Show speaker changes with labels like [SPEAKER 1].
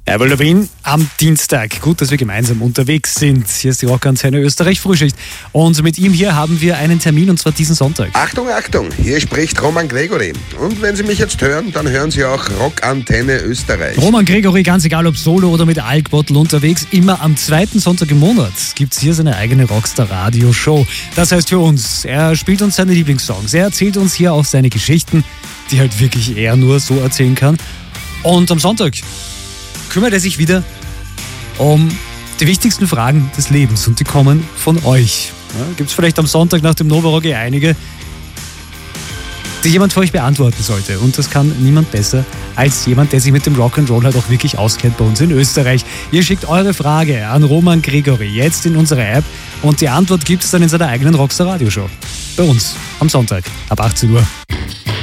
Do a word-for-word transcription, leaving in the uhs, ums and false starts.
[SPEAKER 1] Avril Lavigne am Dienstag. Gut, dass wir gemeinsam unterwegs sind. Hier ist die Rockantenne Österreich Frühschicht. Und mit ihm hier haben wir einen Termin, und zwar diesen Sonntag.
[SPEAKER 2] Achtung, Achtung, hier spricht Roman Gregory. Und wenn Sie mich jetzt hören, dann hören Sie auch Rockantenne Österreich.
[SPEAKER 1] Roman Gregory, ganz egal ob solo oder mit Alkbottel unterwegs, immer am zweiten Sonntag im Monat gibt es hier seine eigene Rockstar-Radio-Show. Das heißt für uns, er spielt uns seine Lieblingssongs. Er erzählt uns hier auch seine Geschichten, die halt wirklich er nur so erzählen kann. Und am Sonntag kümmert er sich wieder um die wichtigsten Fragen des Lebens, und die kommen von euch. Ja, gibt es vielleicht am Sonntag nach dem Nova Rock einige, die jemand für euch beantworten sollte. Und das kann niemand besser als jemand, der sich mit dem Rock'n'Roll halt auch wirklich auskennt bei uns in Österreich. Ihr schickt eure Frage an Roman Gregory jetzt in unsere App, und die Antwort gibt es dann in seiner eigenen Rockstar-Radio-Show. Bei uns am Sonntag ab achtzehn Uhr.